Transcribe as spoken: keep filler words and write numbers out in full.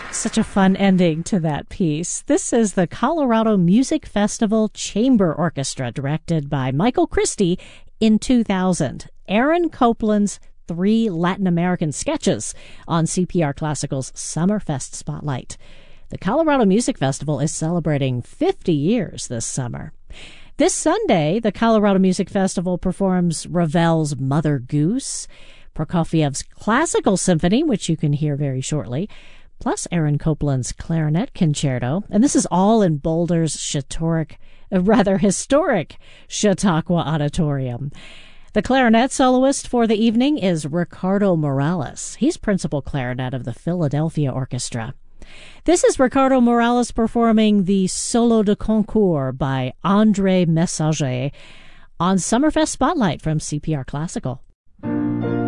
Such a fun ending to that piece. This is the Colorado Music Festival Chamber Orchestra, directed by Michael Christie in two thousand. Aaron Copland's three Latin American sketches on C P R Classical's Summerfest Spotlight. The Colorado Music Festival is celebrating fifty years this summer. This Sunday, the Colorado Music Festival performs Ravel's Mother Goose, Prokofiev's Classical Symphony, which you can hear very shortly, plus Aaron Copland's Clarinet Concerto. And this is all in Boulder's Chautauqua, uh, rather historic Chautauqua Auditorium. The clarinet soloist for the evening is Ricardo Morales. He's principal clarinet of the Philadelphia Orchestra. This is Ricardo Morales performing the Solo de Concours by André Messager on Summerfest Spotlight from C P R Classical.